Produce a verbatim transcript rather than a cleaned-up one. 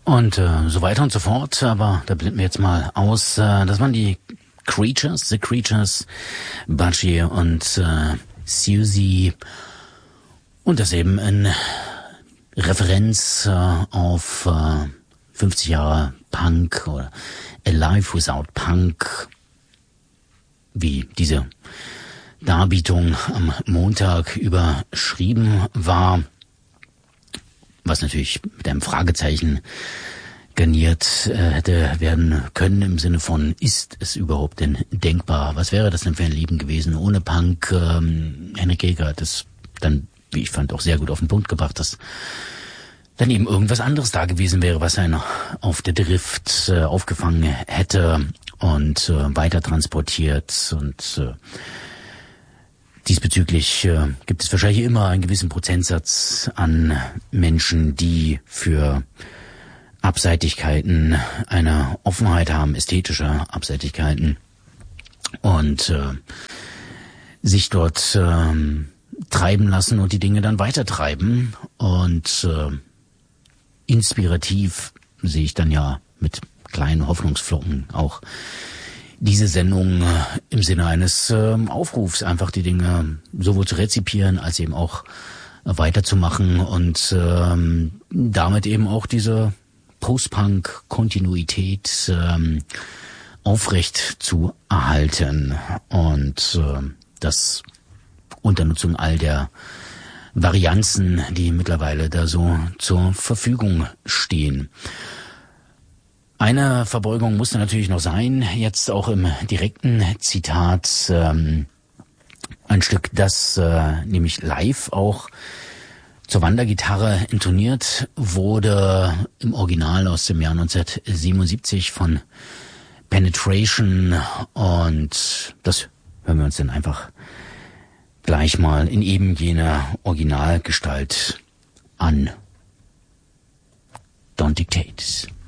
Und äh, so weiter und so fort, aber da blenden wir jetzt mal aus. Äh, das waren die Creatures, The Creatures, Budgie und äh, Susie. Und das eben in Referenz äh, auf äh, fünfzig Jahre Punk oder Alive Without Punk, wie diese Darbietung am Montag überschrieben war, was natürlich mit einem Fragezeichen garniert äh, hätte werden können im Sinne von, ist es überhaupt denn denkbar? Was wäre das denn für ein Leben gewesen ohne Punk? Ähm, Henrik Jäger hat es dann, wie ich fand, auch sehr gut auf den Punkt gebracht, dass dann eben irgendwas anderes da gewesen wäre, was einer auf der Drift äh, aufgefangen hätte und äh, weiter transportiert. Und äh, diesbezüglich äh, gibt es wahrscheinlich immer einen gewissen Prozentsatz an Menschen, die für Abseitigkeiten eine Offenheit haben, ästhetische Abseitigkeiten, und äh, sich dort äh, treiben lassen und die Dinge dann weitertreiben. Und äh, inspirativ sehe ich dann ja mit kleinen Hoffnungsflocken auch diese Sendung äh, im Sinne eines äh, Aufrufs, einfach die Dinge sowohl zu rezipieren als eben auch äh, weiterzumachen und äh, damit eben auch diese Post-Punk-Kontinuität äh, aufrecht zu erhalten und äh, das unter Nutzung all der Varianzen, die mittlerweile da so zur Verfügung stehen. Eine Verbeugung musste natürlich noch sein, jetzt auch im direkten Zitat, ähm, ein Stück, das äh, nämlich live auch zur Wandergitarre intoniert wurde, im Original aus dem Jahr neunzehnhundertsiebenundsiebzig von Penetration, und das hören wir uns dann einfach gleich mal in eben jener Originalgestalt an. Don't Dictate.